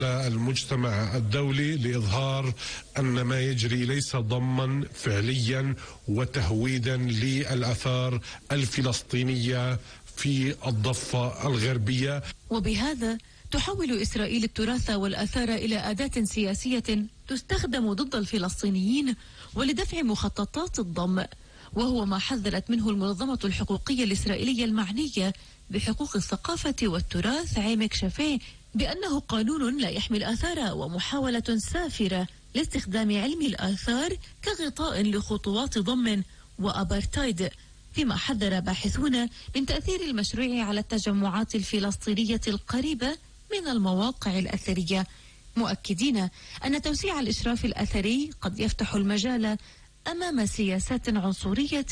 المجتمع الدولي لإظهار أن ما يجري ليس ضما فعليا وتهويدا للآثار الفلسطينية في الضفة الغربية. وبهذا تحول إسرائيل التراث والآثار إلى أداة سياسية تستخدم ضد الفلسطينيين ولدفع مخططات الضم، وهو ما حذرت منه المنظمة الحقوقية الإسرائيلية المعنية بحقوق الثقافة والتراث عيمك شافيه بأنه قانون لا يحمي الآثار ومحاولة سافرة لاستخدام علم الآثار كغطاء لخطوات ضم وأبارتايد، فيما حذر باحثون من تأثير المشروع على التجمعات الفلسطينية القريبة من المواقع الأثرية، مؤكدين أن توسيع الإشراف الأثري قد يفتح المجال أمام سياسات عنصرية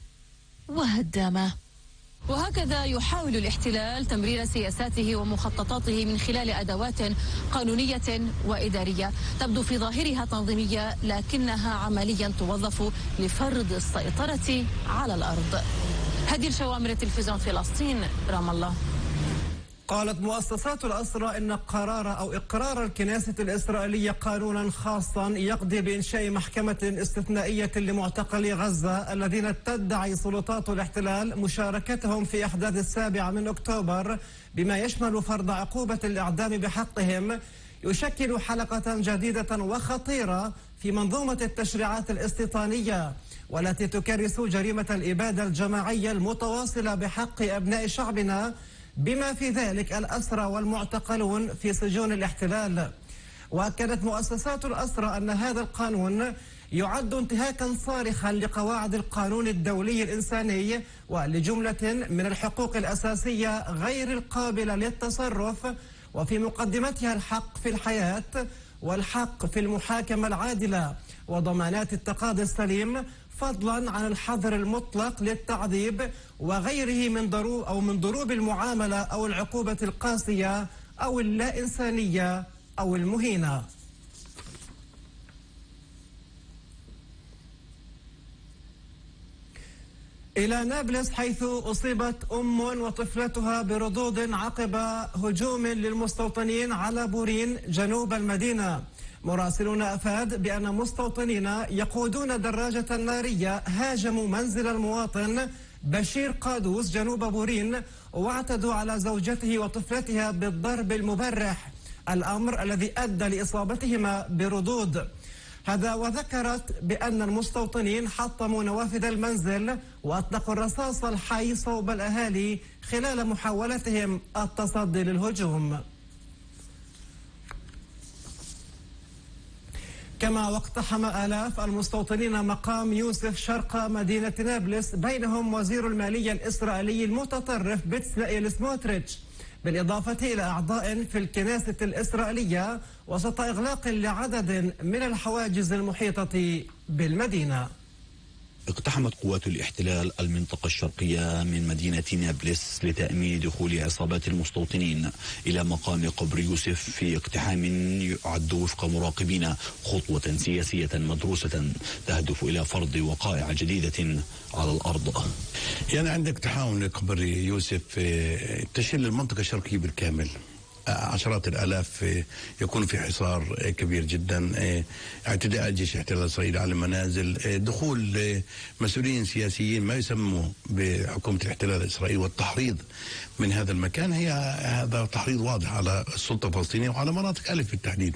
وهدامة. وهكذا يحاول الاحتلال تمرير سياساته ومخططاته من خلال أدوات قانونية وإدارية تبدو في ظاهرها تنظيمية، لكنها عمليا توظف لفرض السيطرة على الأرض. هذه الشوامر تلفزيون فلسطين، رام الله. قالت مؤسسات الأسرى إن إقرار الكنيسة الإسرائيلية قانونا خاصا يقضي بإنشاء محكمة استثنائية لمعتقلي غزة الذين تدعي سلطات الاحتلال مشاركتهم في أحداث 7 أكتوبر بما يشمل فرض عقوبة الإعدام بحقهم، يشكل حلقة جديدة وخطيرة في منظومة التشريعات الاستيطانية والتي تكرس جريمة الإبادة الجماعية المتواصلة بحق أبناء شعبنا، بما في ذلك الأسرى والمعتقلون في سجون الاحتلال. وأكدت مؤسسات الأسرى أن هذا القانون يعد انتهاكا صارخا لقواعد القانون الدولي الإنساني ولجملة من الحقوق الأساسية غير القابلة للتصرف، وفي مقدمتها الحق في الحياة والحق في المحاكمة العادلة وضمانات التقاضي السليم، فضلا عن الحظر المطلق للتعذيب وغيره من ضروب المعاملة أو العقوبة القاسية أو اللا إنسانية أو المهينة. إلى نابلس، حيث أصيبت أم وطفلتها بردود عقب هجوم للمستوطنين على بورين جنوب المدينة. مراسلون أفاد بأن مستوطنين يقودون دراجة نارية هاجموا منزل المواطن بشير قادوس جنوب بورين واعتدوا على زوجته وطفلتها بالضرب المبرح، الأمر الذي أدى لإصابتهما بردود. هذا وذكرت بأن المستوطنين حطموا نوافذ المنزل وأطلقوا الرصاص الحي صوب الأهالي خلال محاولتهم التصدي للهجوم. كما واقتحم آلاف المستوطنين مقام يوسف شرق مدينة نابلس، بينهم وزير المالية الإسرائيلي المتطرف بتسلائيل سموتريتش، بالإضافة إلى أعضاء في الكنيسة الإسرائيلية، وسط إغلاق لعدد من الحواجز المحيطة بالمدينة. اقتحمت قوات الاحتلال المنطقة الشرقية من مدينة نابلس لتأمين دخول عصابات المستوطنين إلى مقام قبر يوسف في اقتحام يعد وفق مراقبين خطوة سياسية مدروسة تهدف إلى فرض وقائع جديدة على الأرض. يعني عندك اقتحام لقبر يوسف تشل المنطقة الشرقية بالكامل، عشرات الآلاف يكون في حصار كبير جدا، اعتداء جيش الاحتلال الإسرائيلي على المنازل، دخول مسؤولين سياسيين ما يسموا بحكومة الاحتلال الإسرائيلي والتحريض من هذا المكان. هذا تحريض واضح على السلطة الفلسطينية وعلى مناطق ألف بالتحديد،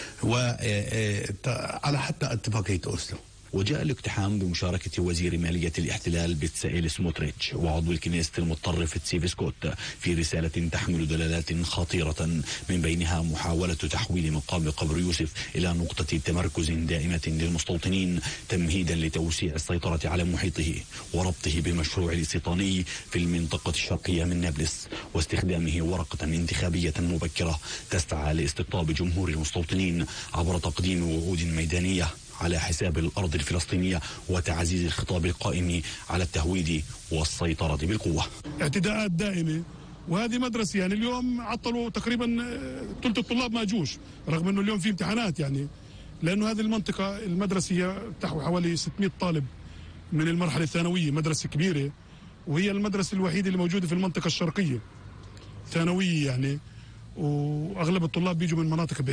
وعلى حتى اتفاقية أوسلو. وجاء الاقتحام بمشاركة وزير مالية الاحتلال بتسائيل سموتريتش وعضو الكنيسة المتطرف تسيف سكوت في رسالة تحمل دلالات خطيرة، من بينها محاولة تحويل مقام قبر يوسف إلى نقطة تمركز دائمة للمستوطنين تمهيدا لتوسيع السيطرة على محيطه وربطه بالمشروع الاستيطاني في المنطقة الشرقية من نابلس، واستخدامه ورقة انتخابية مبكرة تسعى لاستقطاب جمهور المستوطنين عبر تقديم وعود ميدانية على حساب الأرض الفلسطينية وتعزيز الخطاب القائم على التهويد والسيطرة بالقوة. اعتداءات دائمة، وهذه مدرسة. يعني اليوم عطلوا تقريبا ثلث الطلاب ما جوش رغم أنه اليوم في امتحانات، يعني لأنه هذه المنطقة المدرسية تحوي حوالي 600 طالب من المرحلة الثانوية، مدرسة كبيرة، وهي المدرسة الوحيدة اللي موجودة في المنطقة الشرقية ثانوية يعني. واغلب الطلاب بيجوا من مناطق بعيدة.